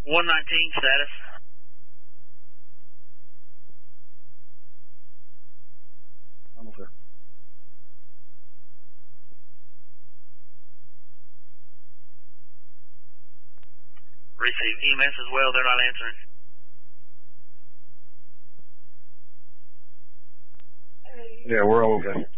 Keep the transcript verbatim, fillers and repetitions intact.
one nineteen status. Okay. Receive E M S as well, they're not answering. Yeah, we're all okay.